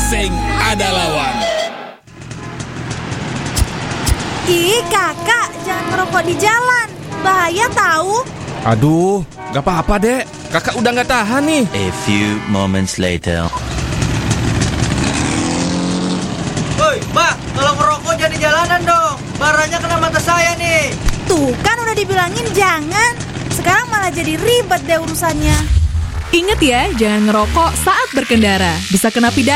Sing ada lawan. Ih, kakak, jangan ngerokok di jalan. Bahaya tahu. Aduh, gak apa-apa dek. Kakak udah gak tahan nih. A few moments later. Woi, Mbak, kalau ngerokok jangan di jalanan dong. Baranya kena mata saya nih. Tuh kan udah dibilangin jangan. Sekarang malah jadi ribet deh urusannya. Ingat ya, jangan ngerokok saat berkendara. Bisa kena pidana.